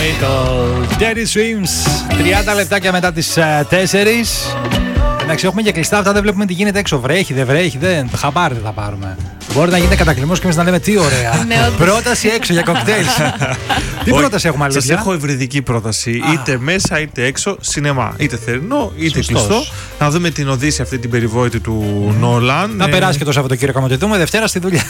Michael, Teddy Swims. 30 λεπτάκια μετά τις 4. Εντάξει, έχουμε και κλειστά αυτά, δεν βλέπουμε τι γίνεται έξω. Βρέχει, δεν βρέχει, δεν. Χαμπάρι δεν θα πάρουμε. Μπορεί να γίνεται κατακλυμός και εμείς να λέμε τι ωραία. Πρόταση έξω για κοκτέιλ. Τι πρόταση έχουμε, αλήθεια? Σας έχω υβριδική πρόταση. Είτε μέσα είτε έξω, σινεμά. Είτε θερινό είτε κλειστό. Να δούμε την Οδύση αυτή την περιβόητη του Νόλαν. Να περάσει και το Σαββατοκύριακο να τη δούμε. Δευτέρα στη δουλειά.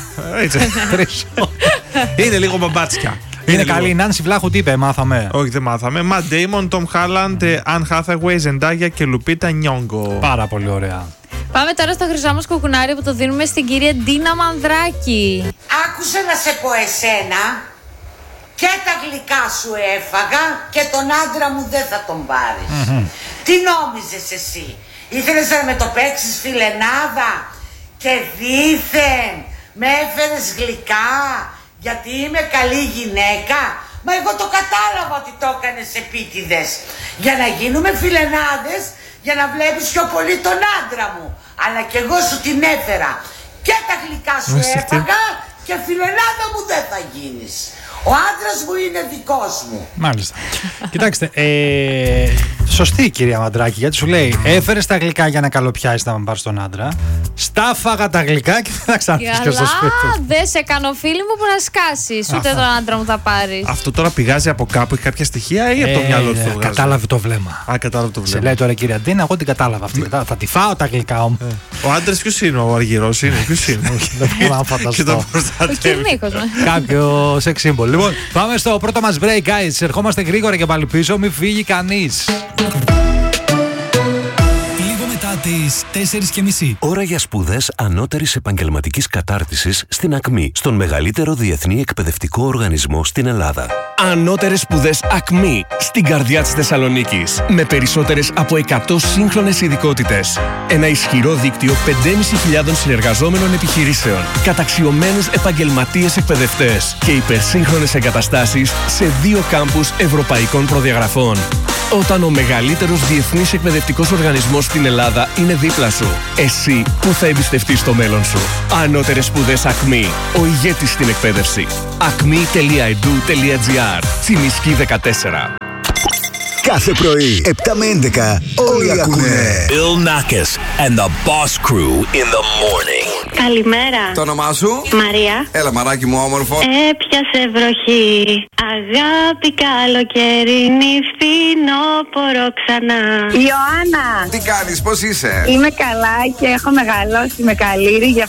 Είναι λίγο μπαμπάτσια. Είναι καλή η Νάνση Βλάχου, τι είπε, μάθαμε? Όχι, δεν μάθαμε. Ματ Ντέιμον, Τομ Χάλαντ, Αν Χάθαγουεϊ, Ζεντάγια και Λουπίτα Νιόγκο. Πάρα πολύ ωραία. Πάμε τώρα στο χρυσό μας κουκουνάρι που το δίνουμε στην κυρία Ντίνα Μανδράκη. Άκουσε να σε πω εσένα, και τα γλυκά σου έφαγα και τον άντρα μου δεν θα τον πάρεις. Τι νόμιζες εσύ? Ήθελες να με το παίξεις φιλενάδα και δήθεν με έφερες γλυκά γιατί είμαι καλή γυναίκα? Μα εγώ το κατάλαβα ότι το έκανες επίτηδες για να γίνουμε φιλενάδες, για να βλέπεις πιο πολύ τον άντρα μου. Αλλά κι εγώ σου την έφερα και τα γλυκά σου έφαγα και φιλενάδα μου δεν θα γίνεις. Ο άντρας μου είναι δικός μου. Μάλιστα. Κοιτάξτε, σωστή η κυρία Μαντράκη, γιατί σου λέει έφερες τα γλυκά για να καλοπιάσεις να πάρεις τον άντρα. Στάφαγα τα γλυκά και δεν θα ξαναρθείς και στο σπίτι. Δεν σε κάνω φίλη μου που να σκάσεις. Ούτε τον άντρα μου θα πάρεις. Αυτό τώρα πηγάζει από κάπου, έχει κάποια στοιχεία ή από το μυαλό του το βγάζει? Κατάλαβε το βλέμμα. Κατάλαβε το βλέμμα. Σε λέει τώρα η κυρία Ντίνα, εγώ την κατάλαβα αυτή. Θα τη φάω τα γλυκά μου. Ο άντρας ποιος είναι, ο αργυρός είναι? Ποιος είναι? Δεν μπορώ να φανταστώ. Ο Κυρνίκος. Κάποιο sex symbol. Λοιπόν, πάμε στο πρώτο μας break, guys. Ερχόμαστε γρήγορα και πάλι πίσω, μην φύγει κανείς. Λίγο μετά τις 4:30. Ώρα για σπουδές ανώτερης επαγγελματικής κατάρτισης στην ΑΚΜΗ, στον μεγαλύτερο διεθνή εκπαιδευτικό οργανισμό στην Ελλάδα. Ανώτερες σπουδές ΑΚΜΗ, στην καρδιά της Θεσσαλονίκης. Με περισσότερες από 100 σύγχρονες ειδικότητες. Ένα ισχυρό δίκτυο 5.500 συνεργαζόμενων επιχειρήσεων. Καταξιωμένους επαγγελματίες εκπαιδευτές. Και υπερσύγχρονες εγκαταστάσεις σε 2 κάμπους ευρωπαϊκών προδιαγραφών. Όταν ο μεγαλύτερος διεθνής εκπαιδευτικός οργανισμός στην Ελλάδα είναι δίπλα σου, εσύ που θα εμπιστευτείς το μέλλον σου. Ανώτερες σπουδές ΑΚΜΗ, ο ηγέτης στην εκπαίδευση. acme.edu.gr. Τσιμισκή 14. Κάθε πρωί, 7 με 11, όλοι ακούνε Bill Nackis and the Boss Crew in the morning. Καλημέρα. Το όνομά σου? Μαρία. Έλα μαράκι μου όμορφο. Έπιασε βροχή. Αγάπη καλοκαιρινή, φθινόπωρο ξανά. Ιωάννα. Τι κάνεις, πώς είσαι? Είμαι καλά και έχω μεγαλώσει με καλήρι.